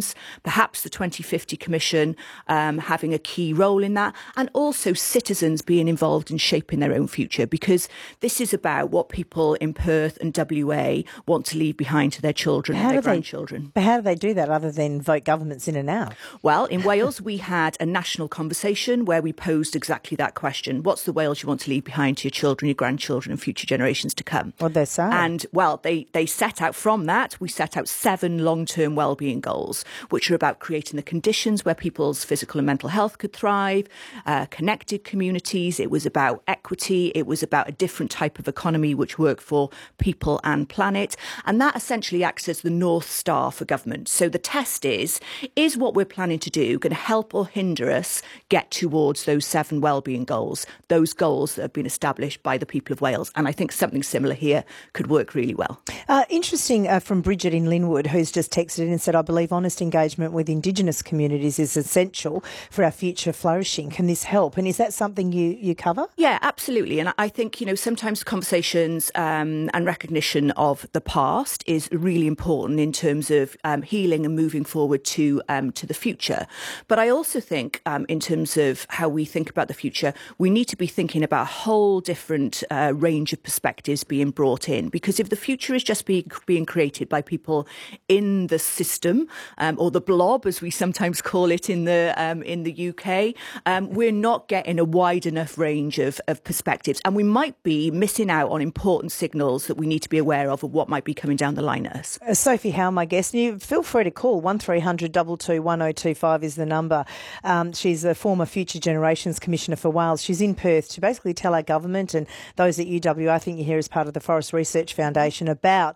generations, perhaps the 2050 Commission having a key role in that, and also citizens being involved in shaping their own future, because this is about what people in Perth and WA want to leave behind to their children and their grandchildren. But how do they do that other than vote governments in and out? Well, in Wales, we had a national conversation where we posed exactly that question. What's the Wales you want to leave behind to your children, your grandchildren and future generations to come? What they say. And, well, they set out from that. We set out 7 long-term wellbeing goals, which are about creating the conditions where people's physical and mental health could thrive, connected communities. It was about equity. It was about a different type of economy which worked for people and planet. And that essentially acts as the North Star for government. So the test is what we're planning to do going to help or hinder us get towards those 7 wellbeing goals, those goals that have been established by the people of Wales? And I think something similar here could work really well. Interesting from Bridget in Linwood, who's just texted in and said, I believe honest engagement with Indigenous communities is essential for our future flourishing. Can this help? And is that something you cover? Yeah, absolutely. And I think, sometimes conversations and recognition of the past is really important in terms of healing and moving forward to the future. But I also think in terms of how we think about the future, we need to be thinking about a whole different range of perspectives being brought in. Because if the future is just being created by people in the system or the blob, as we sometimes call it in the UK, we're not getting a wide enough range of perspectives. And we might be missing out on important signals that we need to be aware of what might be coming down the line at us. Sophie Howe, my guest. You feel free to call 1300 222 1025 is the number. She's a former Future Generations Commissioner for Wales. She's in Perth to basically tell our government and those at UWA, I think you're here as part of the Forest Research Foundation, about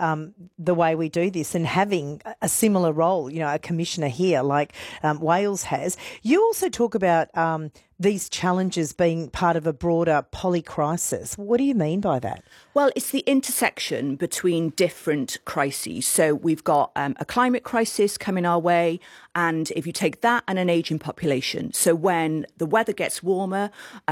the way we do this and having a similar role, a commissioner here like Wales has. You also talk about these challenges being part of a broader polycrisis. What do you mean by that? Well, it's the intersection between different crises. So we've got a climate crisis coming our way, and if you take that and an ageing population, so when the weather gets warmer,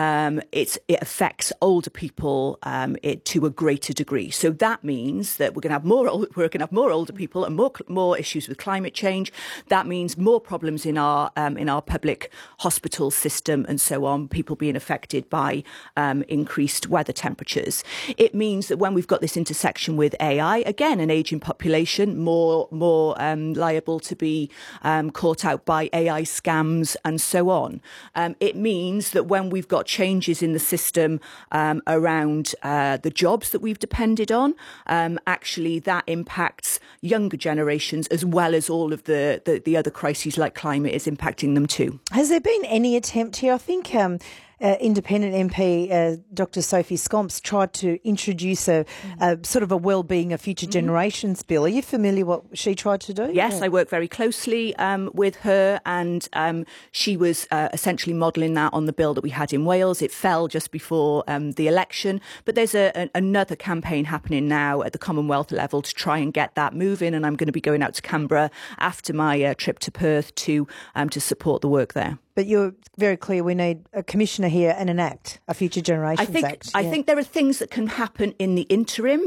it affects older people to a greater degree. So that means that we're going to have more older people and more issues with climate change. That means more problems in our public hospital system and so on, people being affected by increased weather temperatures. It means that when we've got this intersection with AI, again, an ageing population, more liable to be caught out by AI scams and so on. It means that when we've got changes in the system around the jobs that we've depended on, actually that impacts younger generations as well as all of the other crises like climate is impacting them too. Has there been any attempt here? I think Independent MP Dr. Sophie Scomps tried to introduce a sort of a wellbeing of future generations bill. Are you familiar what she tried to do? Yes, I work very closely with her, and she was essentially modelling that on the bill that we had in Wales. It fell just before the election, but there's another campaign happening now at the Commonwealth level to try and get that moving, and I'm going to be going out to Canberra after my trip to Perth to support the work there. But you're very clear we need a commissioner here and an act, a Future Generations Act. I think there are things that can happen in the interim.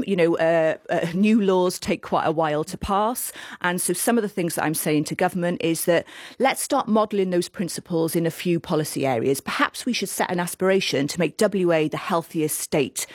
New laws take quite a while to pass. And so some of the things that I'm saying to government is that let's start modelling those principles in a few policy areas. Perhaps we should set an aspiration to make WA the healthiest state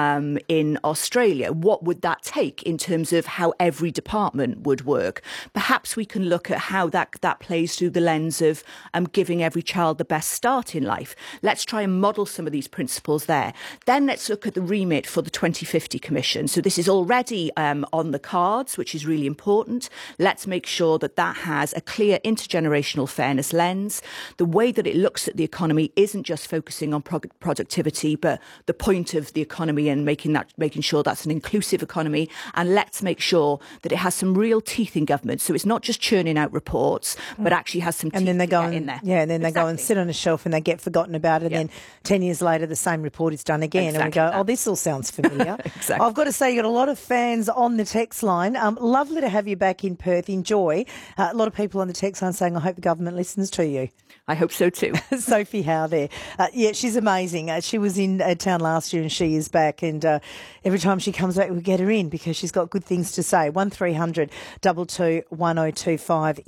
in Australia. What would that take in terms of how every department would work? Perhaps we can look at how that plays through the lens of giving every child the best start in life. Let's try and model some of these principles there. Then let's look at the remit for the 2050 Commission. So this is already on the cards, which is really important. Let's make sure that has a clear intergenerational fairness lens. The way that it looks at the economy isn't just focusing on productivity, but the point of the economy and making sure that's an inclusive economy. And let's make sure that it has some real teeth in government. So it's not just churning out reports, but actually has some teeth in there. Yeah, and then they go and sit on a shelf and they get forgotten about it. And then 10 years later, the same report is done again. And we go, oh, this all sounds familiar. Exactly. I've got to say, you've got a lot of fans on the text line. Lovely to have you back in Perth. Enjoy. A lot of people on the text line saying, I hope the government listens to you. I hope so too. Sophie Howe there. She's amazing. She was in town last year and she is back. And every time she comes back, we get her in because she's got good things to say. 1300 222 1025